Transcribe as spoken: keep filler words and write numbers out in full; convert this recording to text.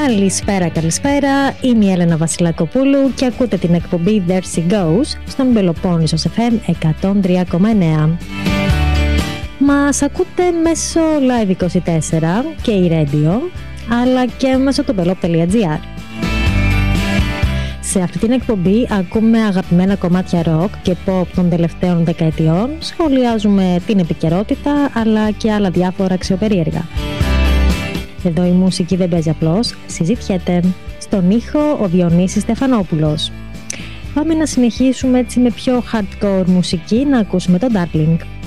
Καλησπέρα, καλησπέρα. Είμαι η Έλενα Βασιλακοπούλου και ακούτε την εκπομπή There She Goes στον Πελοπόννησος εφ εμ εκατόν τρία κόμμα εννέα. Μας ακούτε μέσω Live είκοσι τέσσερα και η Radio, αλλά και μέσω το πελόπ τελεία τζι άρ. Σε αυτή την εκπομπή ακούμε αγαπημένα κομμάτια rock και pop των τελευταίων δεκαετιών, σχολιάζουμε την επικαιρότητα αλλά και άλλα διάφορα αξιοπερίεργα. Εδώ η μουσική δεν παίζει απλώς, συζητιέται. Στον ήχο ο Διονύσης Στεφανόπουλος. Πάμε να συνεχίσουμε έτσι με πιο hardcore μουσική, να ακούσουμε τον Darling.